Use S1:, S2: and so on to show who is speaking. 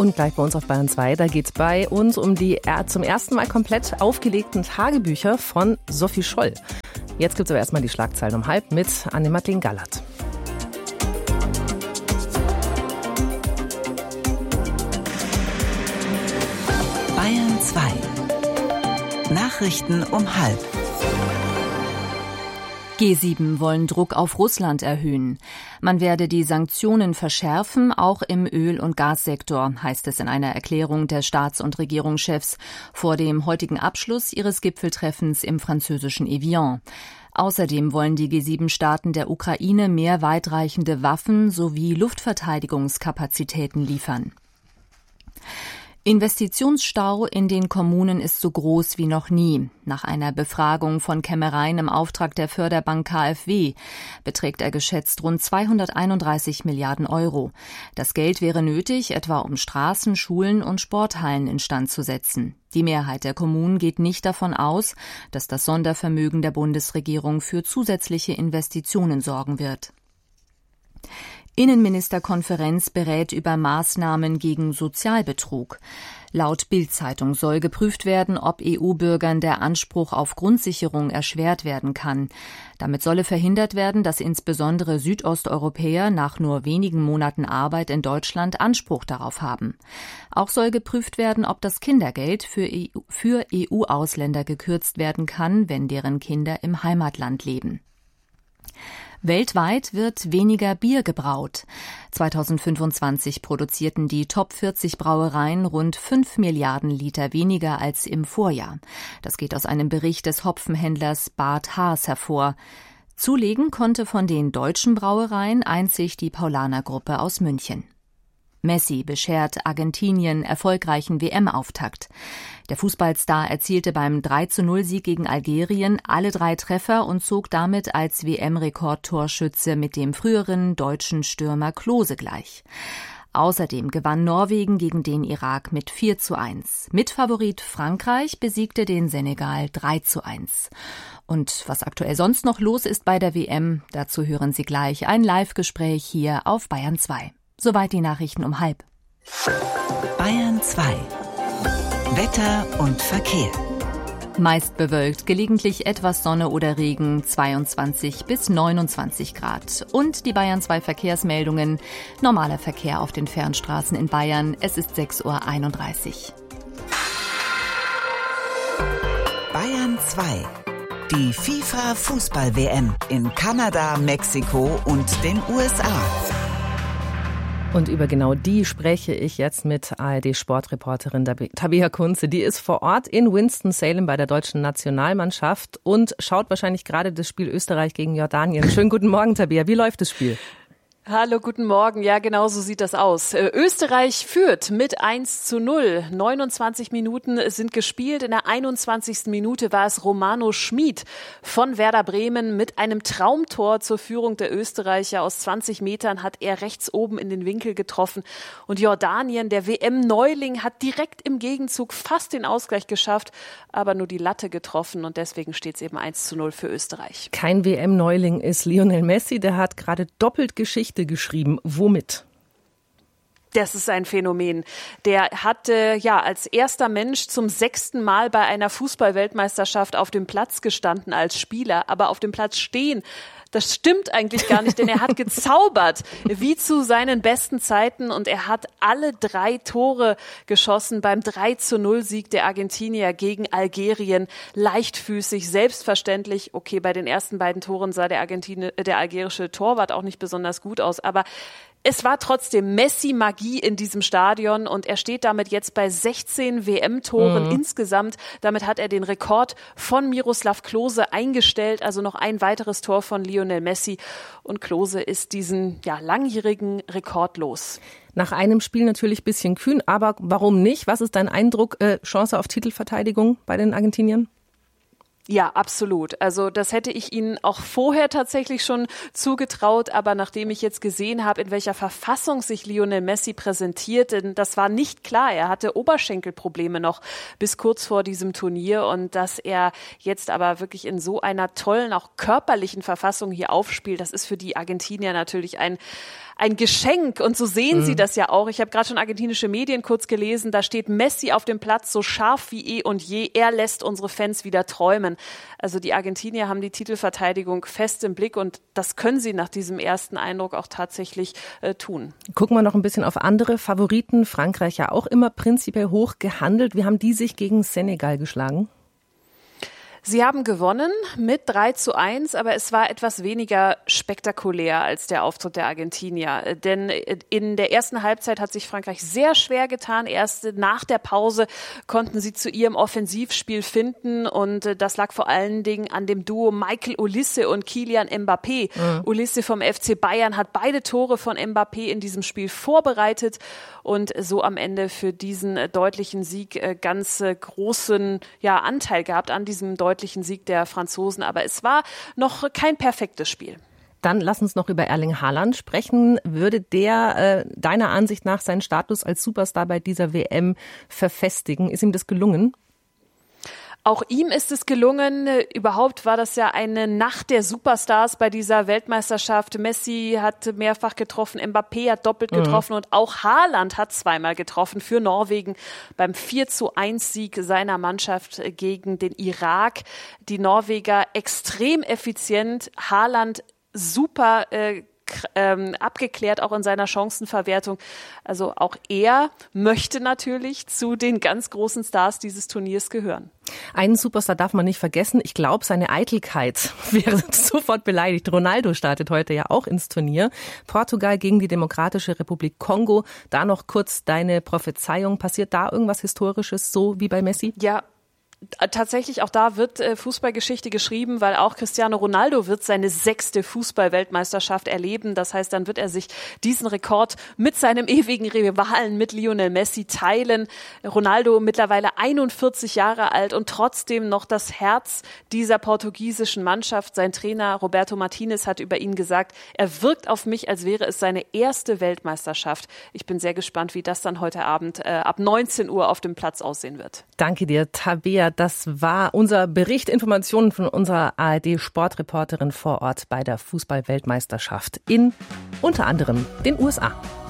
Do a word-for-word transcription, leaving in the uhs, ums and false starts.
S1: Und gleich bei uns auf Bayern zwei, da geht es bei uns um die zum ersten Mal komplett aufgelegten Tagebücher von Sophie Scholl. Jetzt gibt es aber erstmal die Schlagzeilen um halb mit Anne-Madeleine Gallert.
S2: Bayern zwei. Nachrichten um halb.
S3: G sieben wollen Druck auf Russland erhöhen. Man werde die Sanktionen verschärfen, auch im Öl- und Gassektor, heißt es in einer Erklärung der Staats- und Regierungschefs vor dem heutigen Abschluss ihres Gipfeltreffens im französischen Evian. Außerdem wollen die G sieben Staaten der Ukraine mehr weitreichende Waffen sowie Luftverteidigungskapazitäten liefern. Investitionsstau in den Kommunen ist so groß wie noch nie. Nach einer Befragung von Kämmereien im Auftrag der Förderbank KfW beträgt er geschätzt rund zweihunderteinunddreißig Milliarden Euro. Das Geld wäre nötig, etwa um Straßen, Schulen und Sporthallen instand zu setzen. Die Mehrheit der Kommunen geht nicht davon aus, dass das Sondervermögen der Bundesregierung für zusätzliche Investitionen sorgen wird. Innenministerkonferenz berät über Maßnahmen gegen Sozialbetrug. Laut Bild-Zeitung soll geprüft werden, ob E U-Bürgern der Anspruch auf Grundsicherung erschwert werden kann. Damit solle verhindert werden, dass insbesondere Südosteuropäer nach nur wenigen Monaten Arbeit in Deutschland Anspruch darauf haben. Auch soll geprüft werden, ob das Kindergeld für E U-Ausländer gekürzt werden kann, wenn deren Kinder im Heimatland leben. Weltweit wird weniger Bier gebraut. zweitausendfünfundzwanzig produzierten die Top vierzig Brauereien rund fünf Milliarden Liter weniger als im Vorjahr. Das geht aus einem Bericht des Hopfenhändlers Bart Haas hervor. Zulegen konnte von den deutschen Brauereien einzig die Paulaner-Gruppe aus München. Messi beschert Argentinien erfolgreichen W M-Auftakt. Der Fußballstar erzielte beim drei zu null Sieg gegen Algerien alle drei Treffer und zog damit als W M-Rekordtorschütze mit dem früheren deutschen Stürmer Klose gleich. Außerdem gewann Norwegen gegen den Irak mit vier zu eins. Mitfavorit Frankreich besiegte den Senegal drei zu eins. Und was aktuell sonst noch los ist bei der W M, dazu hören Sie gleich ein Live-Gespräch hier auf Bayern zwei. Soweit die Nachrichten um halb.
S2: Bayern zwei. Wetter und Verkehr.
S3: Meist bewölkt, gelegentlich etwas Sonne oder Regen, zweiundzwanzig bis neunundzwanzig Grad. Und die Bayern zwei Verkehrsmeldungen. Normaler Verkehr auf den Fernstraßen in Bayern. Es ist sechs Uhr einunddreißig.
S2: Bayern zwei. Die FIFA-Fußball-W M in Kanada, Mexiko und den U S A.
S1: Und über genau die spreche ich jetzt mit A R D-Sportreporterin Tabea Kunze. Die ist vor Ort in Winston-Salem bei der deutschen Nationalmannschaft und schaut wahrscheinlich gerade das Spiel Österreich gegen Jordanien. Schönen guten Morgen, Tabea. Wie läuft das Spiel?
S4: Hallo, guten Morgen. Ja, genau so sieht das aus. Österreich führt mit eins zu null. neunundzwanzig Minuten sind gespielt. In der einundzwanzigsten Minute war es Romano Schmid von Werder Bremen mit einem Traumtor zur Führung der Österreicher. Aus zwanzig Metern hat er rechts oben in den Winkel getroffen. Und Jordanien, der W M-Neuling, hat direkt im Gegenzug fast den Ausgleich geschafft, aber nur die Latte getroffen. Und deswegen steht es eben eins zu null für Österreich.
S1: Kein W M-Neuling ist Lionel Messi. Der hat gerade doppelt Geschichte geschrieben. Womit?
S4: Das ist ein Phänomen. Der hatte ja als erster Mensch zum sechsten Mal bei einer Fußball-Weltmeisterschaft auf dem Platz gestanden als Spieler, aber auf dem Platz stehen. Das stimmt eigentlich gar nicht, denn er hat gezaubert, wie zu seinen besten Zeiten, und er hat alle drei Tore geschossen beim drei zu null Sieg der Argentinier gegen Algerien. Leichtfüßig, selbstverständlich. Okay, bei den ersten beiden Toren sah der Argentine, der algerische Torwart auch nicht besonders gut aus, aber es war trotzdem Messi-Magie in diesem Stadion und er steht damit jetzt bei sechzehn W M-Toren mhm. insgesamt. Damit hat er den Rekord von Miroslav Klose eingestellt, also noch ein weiteres Tor von Lionel Messi. Und Klose ist diesen ja, langjährigen Rekord los.
S1: Nach einem Spiel natürlich ein bisschen kühn, aber warum nicht? Was ist dein Eindruck? Äh, Chance auf Titelverteidigung bei den Argentiniern?
S4: Ja, absolut. Also das hätte ich Ihnen auch vorher tatsächlich schon zugetraut, aber nachdem ich jetzt gesehen habe, in welcher Verfassung sich Lionel Messi präsentiert, denn das war nicht klar. Er hatte Oberschenkelprobleme noch bis kurz vor diesem Turnier, und dass er jetzt aber wirklich in so einer tollen, auch körperlichen Verfassung hier aufspielt, das ist für die Argentinier natürlich ein ein Geschenk und so sehen mhm. sie das ja auch. Ich habe gerade schon argentinische Medien kurz gelesen, da steht Messi auf dem Platz so scharf wie eh und je. Er lässt unsere Fans wieder träumen. Also die Argentinier haben die Titelverteidigung fest im Blick und das können sie nach diesem ersten Eindruck auch tatsächlich äh, tun.
S1: Gucken wir noch ein bisschen auf andere Favoriten. Frankreich ja auch immer prinzipiell hoch gehandelt. Wie haben die sich gegen Senegal geschlagen?
S4: Sie haben gewonnen mit drei zu eins, aber es war etwas weniger spektakulär als der Auftritt der Argentinier. Denn in der ersten Halbzeit hat sich Frankreich sehr schwer getan. Erst nach der Pause konnten sie zu ihrem Offensivspiel finden und das lag vor allen Dingen an dem Duo Michael Olise und Kylian Mbappé. Mhm. Olise vom F C Bayern hat beide Tore von Mbappé in diesem Spiel vorbereitet und so am Ende für diesen deutlichen Sieg ganz großen ja, Anteil gehabt an diesem deutlichen deutlichen Sieg der Franzosen, aber es war noch kein perfektes Spiel.
S1: Dann lass uns noch über Erling Haaland sprechen. Würde der äh, deiner Ansicht nach seinen Status als Superstar bei dieser W M verfestigen? Ist ihm das gelungen?
S4: Auch ihm ist es gelungen. Überhaupt war das ja eine Nacht der Superstars bei dieser Weltmeisterschaft. Messi hat mehrfach getroffen, Mbappé hat doppelt getroffen mhm. und auch Haaland hat zweimal getroffen für Norwegen beim vier zu eins Sieg seiner Mannschaft gegen den Irak. Die Norweger extrem effizient, Haaland super äh, Ähm, abgeklärt, auch in seiner Chancenverwertung. Also auch er möchte natürlich zu den ganz großen Stars dieses Turniers gehören.
S1: Einen Superstar darf man nicht vergessen. Ich glaube, seine Eitelkeit wäre sofort beleidigt. Ronaldo startet heute ja auch ins Turnier. Portugal gegen die Demokratische Republik Kongo. Da noch kurz deine Prophezeiung. Passiert da irgendwas Historisches, so wie bei Messi?
S4: Ja. Tatsächlich, auch da wird äh, Fußballgeschichte geschrieben, weil auch Cristiano Ronaldo wird seine sechste Fußball-Weltmeisterschaft erleben. Das heißt, dann wird er sich diesen Rekord mit seinem ewigen Rivalen, mit Lionel Messi, teilen. Ronaldo mittlerweile einundvierzig Jahre alt und trotzdem noch das Herz dieser portugiesischen Mannschaft. Sein Trainer Roberto Martinez hat über ihn gesagt, er wirkt auf mich, als wäre es seine erste Weltmeisterschaft. Ich bin sehr gespannt, wie das dann heute Abend äh, ab neunzehn Uhr auf dem Platz aussehen wird.
S1: Danke dir, Tabea. Das war unser Bericht, Informationen von unserer A R D-Sportreporterin vor Ort bei der Fußball-Weltmeisterschaft in unter anderem den U S A.